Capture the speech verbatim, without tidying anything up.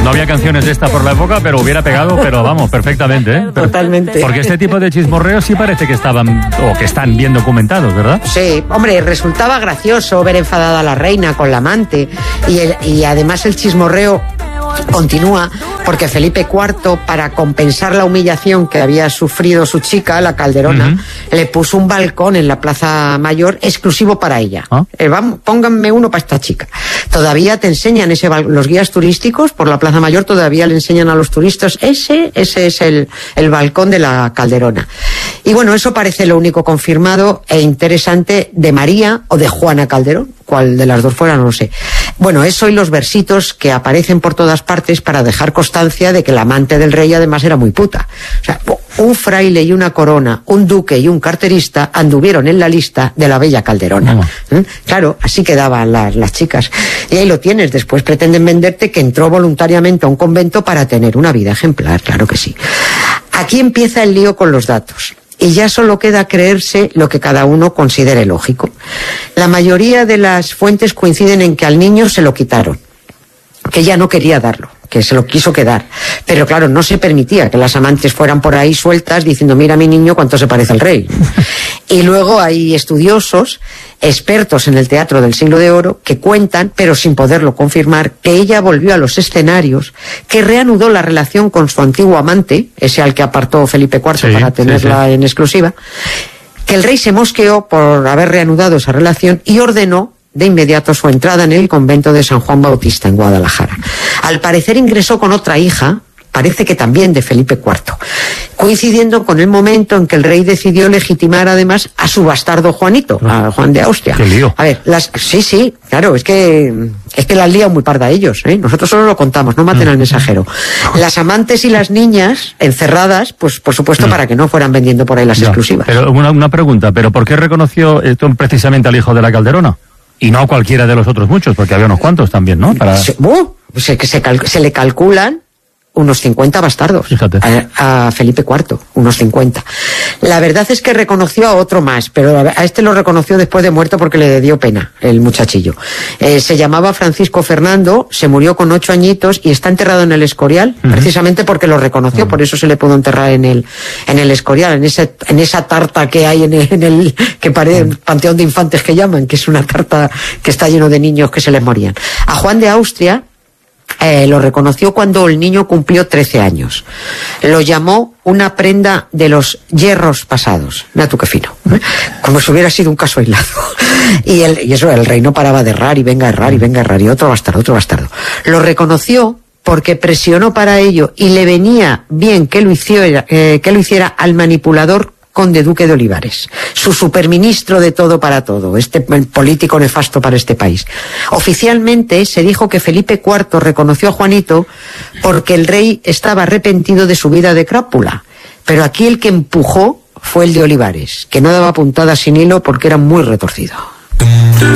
No había canciones de esta por la época, pero hubiera pegado, pero vamos, perfectamente, ¿eh? Totalmente. Porque este tipo de chismorreos sí parece que estaban, o que están bien documentados, ¿verdad? Sí, hombre, resultaba gracioso ver enfadada a la reina con la amante, y, el, y además el chismorreo continúa porque Felipe cuarto, para compensar la humillación que había sufrido su chica, la Calderona, uh-huh. le puso un balcón en la Plaza Mayor exclusivo para ella. ¿Ah? Eh, vamos, pónganme uno para esta chica. Todavía te enseñan ese balcón, los guías turísticos por la Plaza Mayor todavía le enseñan a los turistas, ese, ese es el, el balcón de la Calderona. Y bueno, eso parece lo único confirmado e interesante de María o de Juana Calderón. Cuál de las dos fuera, no lo sé. Bueno, eso y los versitos que aparecen por todas partes para dejar constancia de que la amante del rey además era muy puta. O sea, un fraile y una corona, un duque y un carterista anduvieron en la lista de la bella Calderona. No. ¿Mm? Claro, así quedaban las, las chicas. Y ahí lo tienes. Después pretenden venderte que entró voluntariamente a un convento para tener una vida ejemplar. Claro que sí. Aquí empieza el lío con los datos. Y ya solo queda creerse lo que cada uno considere lógico. La mayoría de las fuentes coinciden en que al niño se lo quitaron, que ella no quería darlo, que se lo quiso quedar. Pero claro, no se permitía que las amantes fueran por ahí sueltas diciendo, mira mi niño cuánto se parece al rey. Y luego hay estudiosos, expertos en el teatro del siglo de oro, que cuentan, pero sin poderlo confirmar, que ella volvió a los escenarios, que reanudó la relación con su antiguo amante, ese al que apartó Felipe cuarto sí, para tenerla sí, sí. en exclusiva, que el rey se mosqueó por haber reanudado esa relación y ordenó de inmediato su entrada en el convento de San Juan Bautista en Guadalajara. Al parecer ingresó con otra hija, parece que también de Felipe cuarto, coincidiendo con el momento en que el rey decidió legitimar además a su bastardo Juanito, a Juan de Austria. ¡Qué lío! A ver, las, sí, sí, claro, es que es que las lían muy parda ellos, ¿eh? Nosotros solo lo contamos, no maten mm. al mensajero. Las amantes y las niñas encerradas, pues por supuesto mm. para que no fueran vendiendo por ahí las ya, exclusivas. Pero una, una pregunta, ¿pero por qué reconoció esto precisamente al hijo de la Calderona? Y no a cualquiera de los otros muchos, porque había unos cuantos también, ¿no? Para... Se, uh, se, se, cal, se le calculan unos cincuenta bastardos. Fíjate. A, a Felipe cuarto, unos cincuenta. La verdad es que reconoció a otro más, pero a este lo reconoció después de muerto porque le dio pena, el muchachillo. Eh, se llamaba Francisco Fernando, se murió con ocho añitos y está enterrado en el Escorial, uh-huh. precisamente porque lo reconoció, uh-huh. por eso se le pudo enterrar en el, en el Escorial, en ese, en esa tarta que hay en el, en el que parece uh-huh. Panteón de Infantes que llaman, que es una tarta que está lleno de niños que se les morían. A Juan de Austria, Eh, lo reconoció cuando el niño cumplió trece años. Lo llamó una prenda de los hierros pasados. Mira tú qué fino. ¿eh? Como si hubiera sido un caso aislado. Y, el, y eso, el rey no paraba de errar y venga a errar y venga a errar y otro bastardo, otro bastardo. Lo reconoció porque presionó para ello y le venía bien que lo hiciera, eh, que lo hiciera al manipulador conde duque de Olivares, su superministro de todo para todo, este político nefasto para este país. Oficialmente se dijo que Felipe cuarto reconoció a Juanito porque el rey estaba arrepentido de su vida de crápula, pero aquí el que empujó fue el de Olivares, que no daba puntadas sin hilo porque era muy retorcido.